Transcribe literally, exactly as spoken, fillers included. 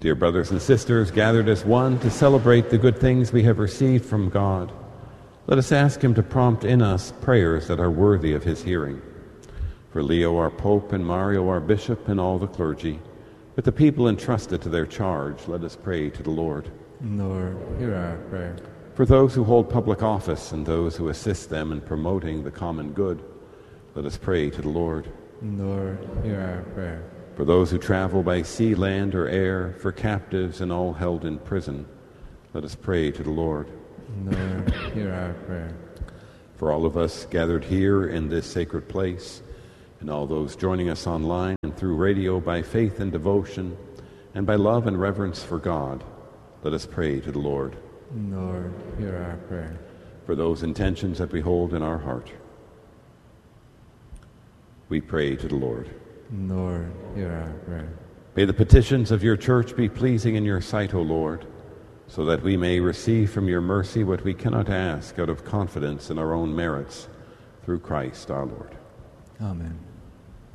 Dear brothers and sisters, gathered as one to celebrate the good things we have received from God, let us ask him to prompt in us prayers that are worthy of his hearing. For Leo our Pope and Mario our Bishop and all the clergy, with the people entrusted to their charge, let us pray to the Lord. Lord, hear our prayer. For those who hold public office and those who assist them in promoting the common good, let us pray to the Lord. Lord, hear our prayer. For those who travel by sea, land, or air, for captives and all held in prison, let us pray to the Lord. Lord, hear our prayer. For all of us gathered here in this sacred place, and all those joining us online and through radio by faith and devotion, and by love and reverence for God, let us pray to the Lord. Lord, hear our prayer. For those intentions that we hold in our heart, we pray to the Lord. Lord, hear our prayer. May the petitions of your church be pleasing in your sight, O Lord, so that we may receive from your mercy what we cannot ask out of confidence in our own merits, through Christ our Lord. Amen.